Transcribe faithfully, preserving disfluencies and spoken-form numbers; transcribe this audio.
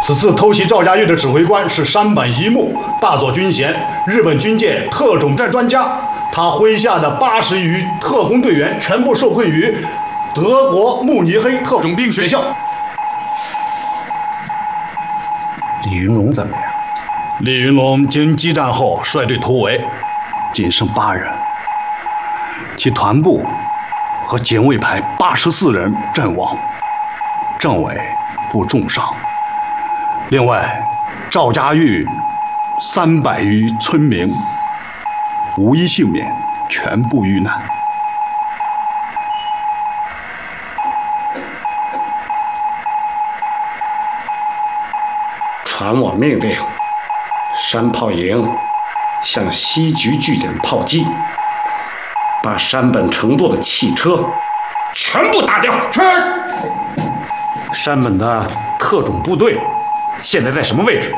此次偷袭赵家峪的指挥官是山本一木，大佐军衔，日本军界特种战专家。他麾下的八十余特工队员全部受困于德国慕尼黑特种兵学校。 李云龙怎么样？ 李云龙经激战后率队突围，仅剩八人，其团部和警卫排八十四人阵亡，政委负重伤。另外，赵家峪三百余村民无一幸免，全部遇难。 传我命令，山炮营向西局据点炮击，把山本乘坐的汽车全部打掉。 是。山本的特种部队现在在什么位置？